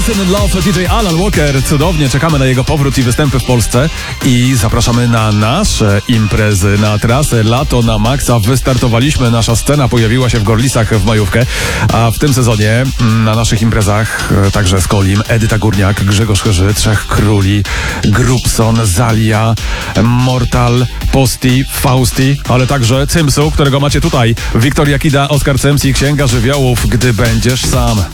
Dancing in Love DJ Alan Walker. Cudownie, czekamy na jego powrót i występy w Polsce i zapraszamy na nasze imprezy, na trasę Lato na Maxa. Wystartowaliśmy, nasza scena pojawiła się w Gorlicach w majówkę, a w tym sezonie na naszych imprezach także Skolim, Edyta Górniak, Grzegorz Chyży, Trzech Króli, Grubson, Zalia, Mortal, Posti, Fausti, ale także Cymsu, którego macie tutaj. Wiktoria Kida, Oskar Cems i Księga Żywiołów, Gdy będziesz sam.